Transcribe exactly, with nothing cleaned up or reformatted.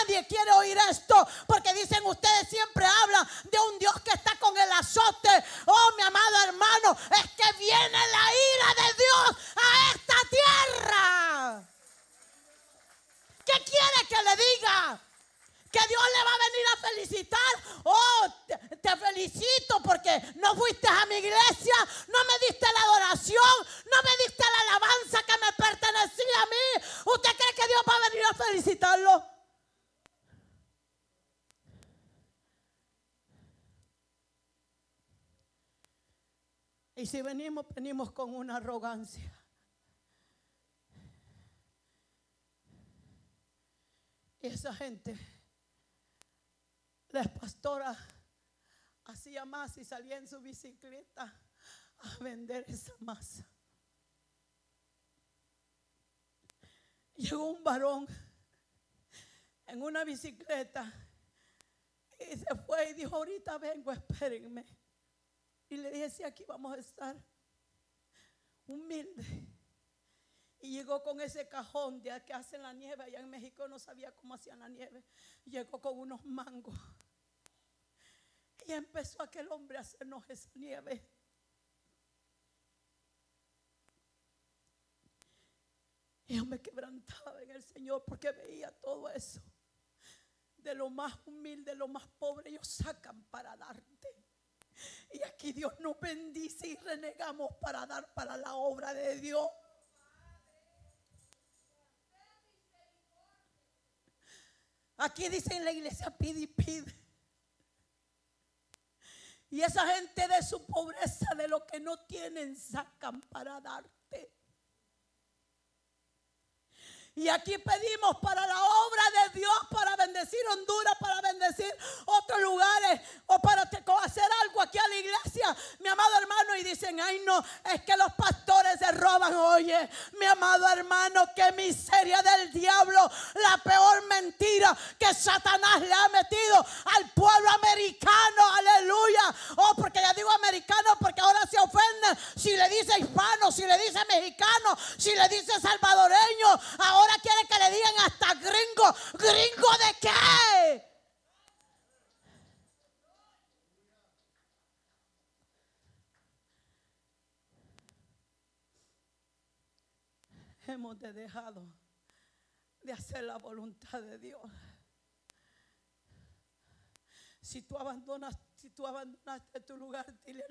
nadie quiere oír esto, porque dicen ustedes siempre hablan de un Dios que está con el azote. Oh, mi amado hermano, es que viene la ira de Dios a esta tierra. ¿Qué quiere que le diga? Que Dios le va a venir a felicitar. Oh, te, te felicito porque no fuiste a mi iglesia, no me diste la adoración, no me diste la alabanza que me pertenecía a mí. ¿Usted cree que Dios va a venir a felicitarlo? Y si venimos, venimos con una arrogancia. Y esa gente, la pastora hacía masa y salía en su bicicleta a vender esa masa. Llegó un varón en una bicicleta y se fue y dijo: ahorita vengo, espérenme. Y le dije: sí, aquí vamos a estar. Humilde. Y llegó con ese cajón de que hacen la nieve. Allá en México no sabía cómo hacían la nieve. Llegó con unos mangos. Y empezó aquel hombre a hacernos esa nieve. Y yo me quebrantaba en el Señor porque veía todo eso. De lo más humilde, de lo más pobre, ellos sacan para darte. Y aquí Dios nos bendice y renegamos para dar para la obra de Dios. Aquí dice en la iglesia: pide y pide. Y esa gente de su pobreza, de lo que no tienen, sacan para darte. Y aquí pedimos para la obra de Dios, para bendecir Honduras, para bendecir otros lugares, o para hacer algo aquí a la iglesia, mi amado hermano. Y dicen: ay no, es que los pastores se roban. Oye, mi amado hermano, qué miseria del diablo. La peor mentira que Satanás le ha metido al pueblo americano. Aleluya. Oh, porque ya digo americano porque ahora se ofenden si le dice hispano, si le dice mexicano, si le dice salvadoreño. Ahora quiere que le digan hasta gringo. ¿Gringo de qué? Hemos de dejado de hacer la voluntad de Dios. Si tú abandonas, si tú abandonaste tu lugar, dile: